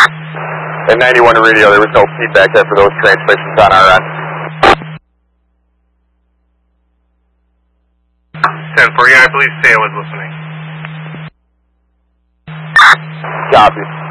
And 91 radio, there was no feedback after those transmissions on our end. 10-4, yeah, I believe Saya was listening. Copy.